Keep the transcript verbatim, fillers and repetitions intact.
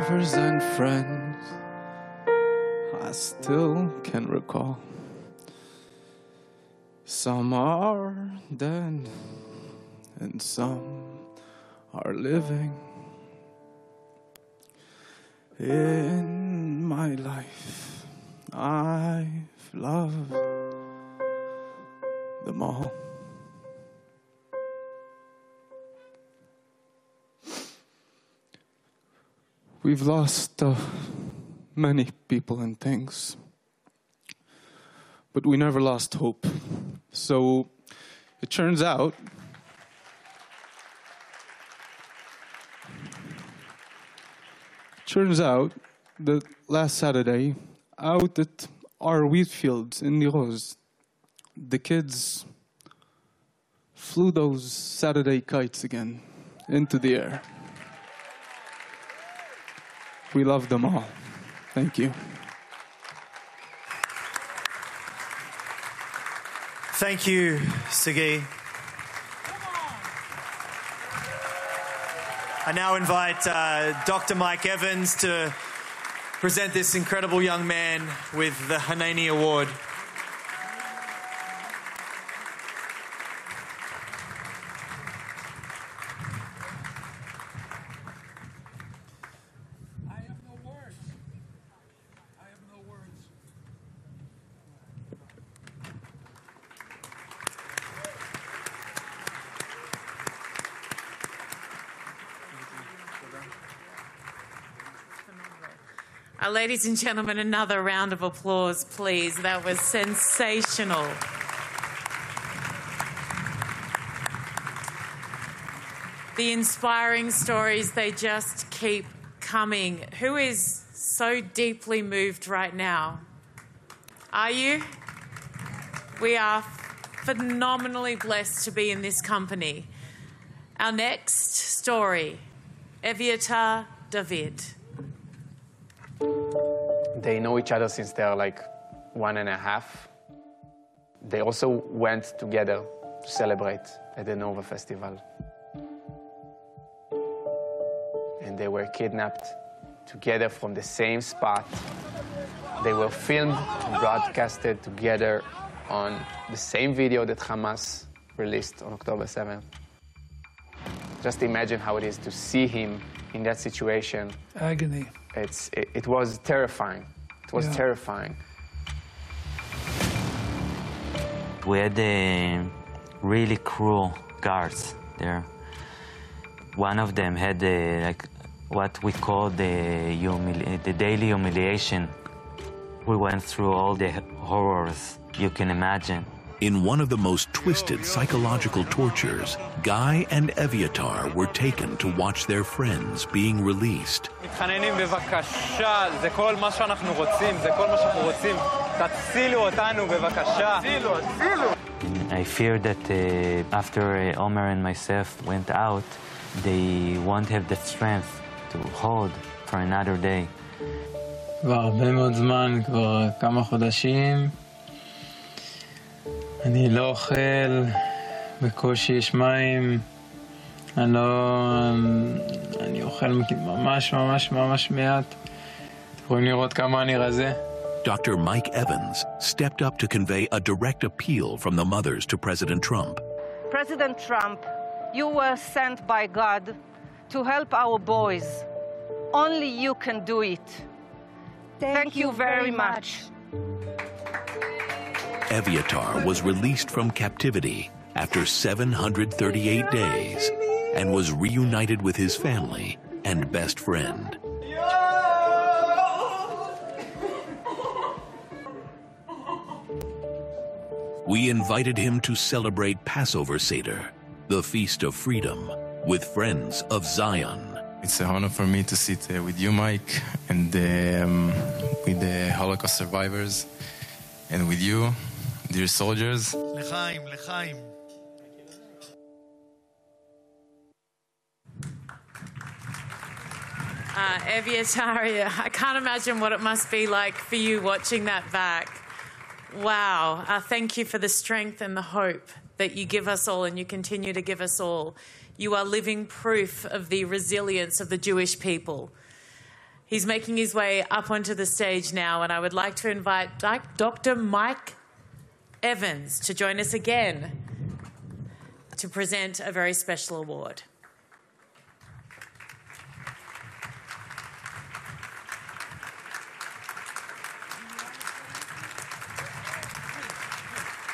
lovers and friends I still can recall. Some are dead and some are living. In my life, I've loved them all. We've lost uh, many people and things, but we never lost hope. So it turns out Turns out that last Saturday, out at our wheat fields in Niroz, the kids flew those Saturday kites again into the air. We love them all. Thank you. Thank you, Sagi. I now invite uh, Doctor Mike Evans to present this incredible young man with the Hanani Award. I have no words. I have no words. Uh, ladies and gentlemen, another round of applause, please. That was sensational. The inspiring stories, they just keep coming. Who is so deeply moved right now? Are you? We are phenomenally blessed to be in this company. Our next story, Eviatar David. They know each other since they're like one and a half. They also went together to celebrate at the Nova Festival. And they were kidnapped together from the same spot. They were filmed and broadcasted together on the same video that Hamas released on October seventh. Just imagine how it is to see him in that situation. Agony. It's, it, it was terrifying. It was Yeah. terrifying. We had uh, really cruel guards there. One of them had uh, like what we call the, humili the daily humiliation. We went through all the horrors you can imagine. In one of the most twisted psychological tortures, Guy and Eviatar were taken to watch their friends being released. מתחננים בבקשה, זה כל מה שאנחנו רוצים, זה כל מה שאנחנו רוצים. תצילו אותנו בבקשה. תצילו, תצילו. I fear that uh, after uh, Omer and myself went out, they won't have the strength to hold for another day. כבר הרבה מאוד זמן, כבר כמה חודשים. אני לא אוכל, בקושי יש מים. אני לא... אני אוכל ממש ממש ממש מעט. אתם יכולים לראות כמה אני רזה. Doctor Mike Evans stepped up to convey a direct appeal from the mothers to President Trump. President Trump, you were sent by God to help our boys. Only you can do it. Thank, Thank you very much. Eviatar was released from captivity after seven hundred thirty-eight days and was reunited with his family and best friend. We invited him to celebrate Passover Seder, the Feast of Freedom, with friends of Zion. It's an honor for me to sit uh, with you, Mike, and um, with the Holocaust survivors, and with you, dear soldiers. L'chaim, l'chaim. Uh, Eviatar, I can't imagine what it must be like for you watching that back. Wow. Uh, thank you for the strength and the hope that you give us all and you continue to give us all. You are living proof of the resilience of the Jewish people. He's making his way up onto the stage now, and I would like to invite Doctor Mike Evans to join us again to present a very special award.